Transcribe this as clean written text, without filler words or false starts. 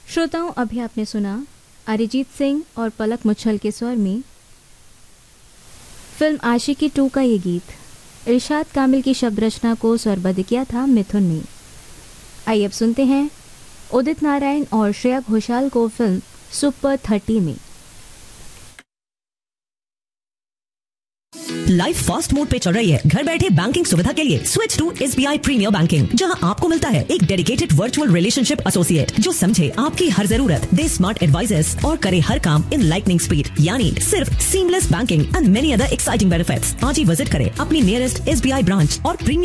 श्रोताओं, अभी आपने सुना अरिजीत सिंह और पलक मुच्छल के स्वर में फिल्म आशिकी 2 का ये गीत। इरशाद कामिल की शब्द रचना को स्वरबद्ध किया था मिथुन ने। आइए अब सुनते हैं उदित नारायण और श्रेया घोषाल को फिल्म सुपर 30 में। लाइफ फास्ट मोड पे चल रही है। घर बैठे बैंकिंग सुविधा के लिए switch to SBI premiere banking, जहां आपको मिलता है एक डेडिकेटेड वर्चुअल रिलेशनशिप एसोसिएट जो समझे आपकी हर जरूरत, दे स्मार्ट एडवाइजेस और करे हर काम इन लाइटनिंग स्पीड, यानी सिर्फ seamless banking and many other exciting benefits. आज ही विजिट करें अपनी नियरेस्ट SBI ब्रांच और प्रीमियर